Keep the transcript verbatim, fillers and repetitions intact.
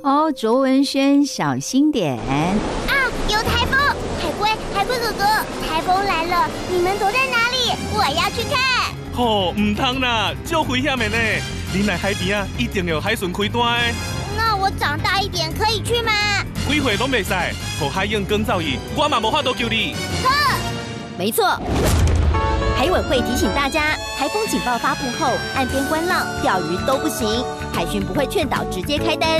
哦，卓文萱，小心点！ 啊，有台风！海龟，海龟哥哥，台风来了，你们躲在哪里？我要去看。 哦，唔通啦，足危险的呢！你来海边啊，一定有海巡开单的。 那我长大一点可以去吗？ 几岁拢袂使，和海用更造诣，我嘛无法度救你。 呵， 没错。海委会提醒大家，台风警报发布后，岸边观浪、钓鱼都不行，海巡不会劝导直接开单。